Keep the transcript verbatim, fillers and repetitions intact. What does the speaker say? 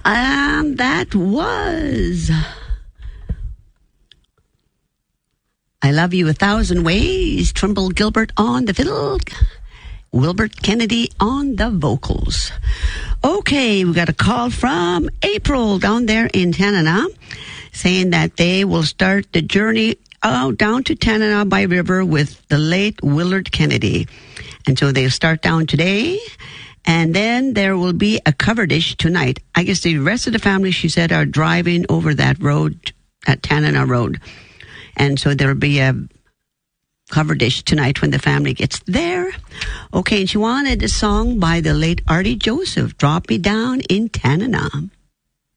And that was I Love You a Thousand Ways, Trimble Gilbert on the fiddle, Wilbert Kennedy on the vocals. Okay, we got a call from April down there in Tanana saying that they will start the journey out down to Tanana by river with the late Willard Kennedy. And so they'll start down today, and then there will be a cover dish tonight. I guess the rest of the family, she said, are driving over that road, that Tanana Road. And so there'll be a cover dish tonight when the family gets there. Okay, and she wanted a song by the late Artie Joseph, Drop Me Down in Tanana.